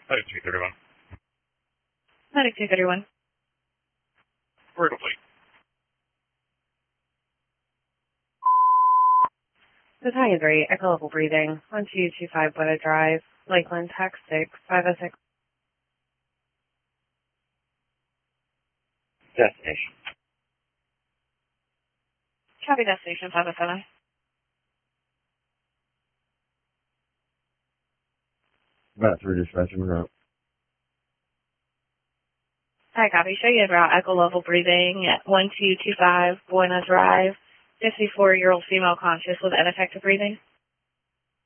Medic 231. Medic 231. Where complete? This is Hydrate, echo level breathing, 1225 Buena Drive, Lakeland, Tax 6, 506. Destination. Copy destination 507. About 3 dispatcher route. Hi, copy. Show you about echo level breathing at 1225 Buena Drive, 54-year-old female conscious with ineffective breathing.